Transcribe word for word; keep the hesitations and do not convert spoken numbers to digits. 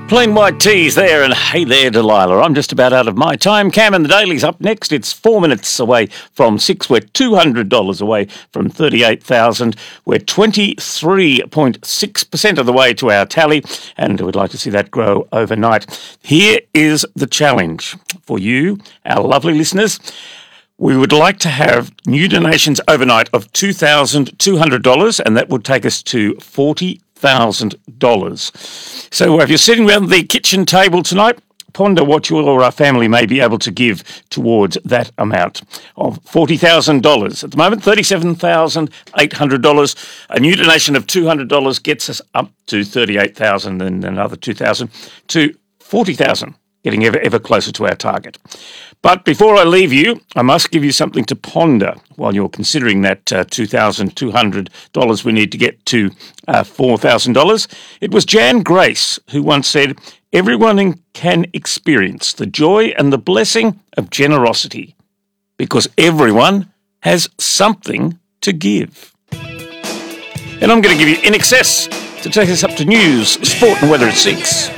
Plain white teas there, and hey there, Delilah. I'm just about out of my time. Cam and the Daily's up next. It's four minutes away from six. We're two hundred dollars away from thirty-eight thousand dollars. We're twenty-three point six percent of the way to our tally, and we'd like to see that grow overnight. Here is the challenge for you, our lovely listeners. We would like to have new donations overnight of two thousand two hundred dollars, and that would take us to forty thousand dollars. So if you're sitting around the kitchen table tonight, ponder what you or our family may be able to give towards that amount of forty thousand dollars. At the moment, thirty-seven thousand eight hundred dollars. A new donation of two hundred dollars gets us up to thirty-eight thousand dollars and another two thousand dollars to forty thousand dollars, getting ever, ever closer to our target. But before I leave you, I must give you something to ponder while you're considering that uh, two thousand two hundred dollars we need to get to uh, four thousand dollars. It was Jan Grace who once said, "Everyone can experience the joy and the blessing of generosity because everyone has something to give." And I'm going to give you In Excess to take us up to news, sport and weather at six.